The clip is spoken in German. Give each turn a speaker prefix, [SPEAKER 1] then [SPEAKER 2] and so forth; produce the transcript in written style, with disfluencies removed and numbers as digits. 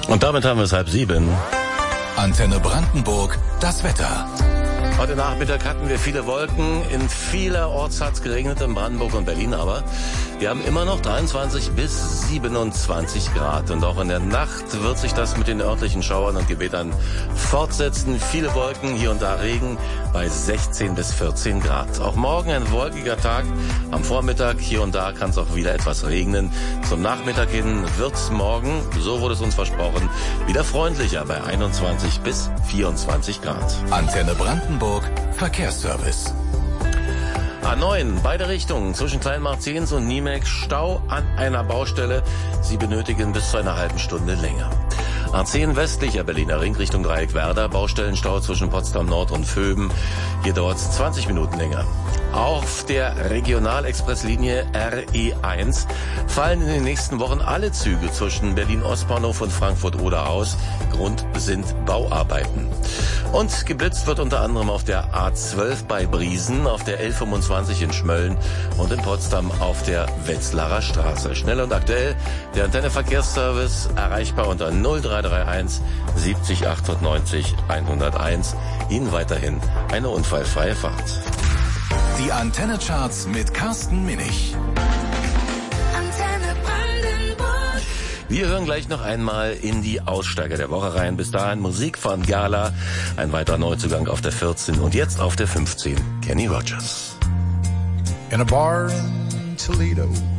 [SPEAKER 1] Und damit haben wir es 6:30.
[SPEAKER 2] Antenne Brandenburg, das Wetter.
[SPEAKER 1] Heute Nachmittag hatten wir viele Wolken. In vielerorts hat es geregnet, in Brandenburg und Berlin, aber wir haben immer noch 23 bis 27 Grad. Und auch in der Nacht wird sich das mit den örtlichen Schauern und Gewittern fortsetzen. Viele Wolken, hier und da Regen bei 16 bis 14 Grad. Auch morgen ein wolkiger Tag. Am Vormittag hier und da kann es auch wieder etwas regnen. Zum Nachmittag hin wird es morgen, so wurde es uns versprochen, wieder freundlicher bei 21 bis 24 Grad.
[SPEAKER 2] Antenne Brandenburg, Verkehrsservice.
[SPEAKER 1] A9, beide Richtungen, zwischen Kleinmarktjens und Niemek, Stau an einer Baustelle. Sie benötigen bis zu einer halben Stunde länger. A10 westlicher Berliner Ring Richtung Dreieck Werder, Baustellenstau zwischen Potsdam Nord und Vöben. Hier dauert es 20 Minuten länger. Auf der Regionalexpresslinie RE1 fallen in den nächsten Wochen alle Züge zwischen Berlin-Ostbahnhof und Frankfurt-Oder aus. Grund sind Bauarbeiten. Und geblitzt wird unter anderem auf der A12 bei Briesen, auf der L25 in Schmölln und in Potsdam auf der Wetzlarer Straße. Schnell und aktuell der Antenne Verkehrsservice, erreichbar unter 0331 70 890 101. Ihnen weiterhin eine unfallfreie Fahrt.
[SPEAKER 2] Die Antenne-Charts mit Carsten Minich.
[SPEAKER 3] Antenne Brandenburg.
[SPEAKER 1] Wir hören gleich noch einmal in die Aussteiger der Woche rein. Bis dahin Musik von Gala, ein weiterer Neuzugang auf der 14 und jetzt auf der 15, Kenny Rogers.
[SPEAKER 4] In a bar in Toledo,